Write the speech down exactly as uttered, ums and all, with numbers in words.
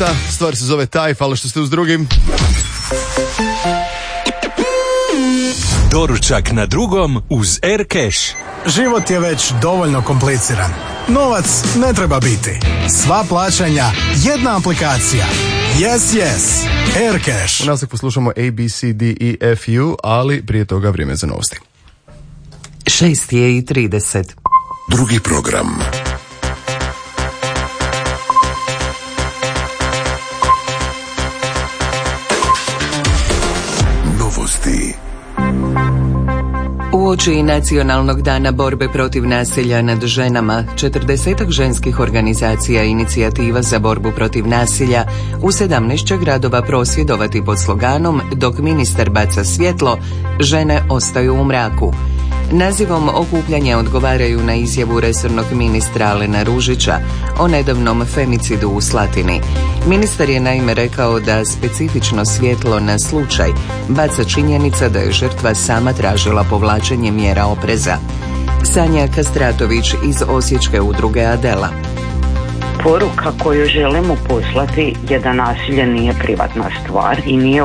dvanaesta. Stvar se zove Taj, hvala što ste uz drugim. Doručak na drugom uz Aircash. Život je već dovoljno kompliciran. Novac ne treba biti. Sva plaćanja, jedna aplikacija. Yes, yes. Aircash. U nas poslušamo A, B, C, D, E, F, U, ali prije toga vrijeme za novosti. Šest je i trideset. Drugi program. Novosti. Uoči Nacionalnog dana borbe protiv nasilja nad ženama, četrdesetak ženskih organizacija i inicijativa za borbu protiv nasilja u sedamnaest će gradova prosvjedovati pod sloganom "Dok ministar baca svjetlo, žene ostaju u mraku". Nazivom okupljanja odgovaraju na izjavu resornog ministra Alena Ružića o nedavnom femicidu u Slatini. Ministar je naime rekao da specifično svjetlo na slučaj baca činjenica da je žrtva sama tražila povlačenje mjera opreza. Sanja Kastratović iz osječke udruge Adela. Poruka koju želimo poslati je da nasilje nije privatna stvar i nije